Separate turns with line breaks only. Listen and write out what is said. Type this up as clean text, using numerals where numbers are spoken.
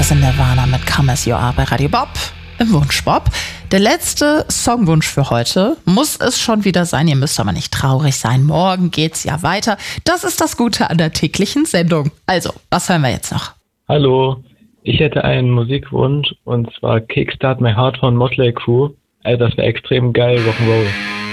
Das sind Nirvana mit Come As You Are bei Radio Bob im Wunschbob. Der letzte Songwunsch für heute muss es schon wieder sein. Ihr müsst aber nicht traurig sein. Morgen geht's ja weiter. Das ist das Gute an der täglichen Sendung. Also, was hören wir jetzt noch?
Hallo, ich hätte einen Musikwunsch und zwar Kickstart My Heart von Motley Crue. Das wäre extrem geil, Rock'n'Roll.